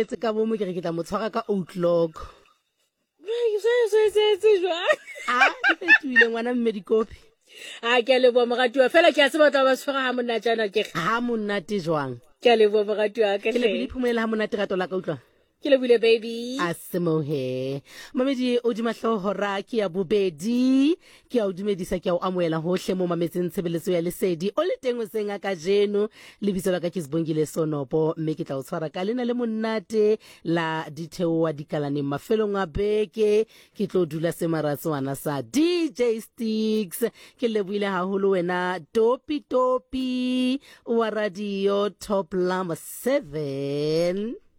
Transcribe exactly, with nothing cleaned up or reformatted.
robetse ka bomo ke re ke tla mo tshwara ka outlook a ke fetile ngwana mmedikopi a ke le bo mogatiwa fela ke a se batla ba tshwara ha monna jana ke ha monate jwang ke le bo mogatiwa ke ke le le bile phumela ha monate rato la ka utlwa ke le bile baby a semohe mamedi o di mahlohora ke ya bobedi ke a o dumedisa ke a o amoela hohle mo mametseng tshebeletso ya lesedi o le teng o senga ka jeno le bitso la ka ke Sibongile Sonopo mme ke tla o tshwara ka lena le monate la ditheoa dikalaneng mafelong a beke ke tlo dula semaratswana sa D J Sticks ke lebohile haholo wena topi topi wa radio Top Lama seven